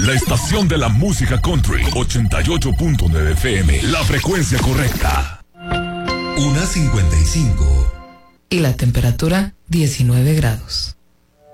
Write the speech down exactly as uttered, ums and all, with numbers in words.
La estación de la música country, ochenta y ocho punto nueve F M, la frecuencia correcta. Una cincuenta y cinco. Y la temperatura, diecinueve grados.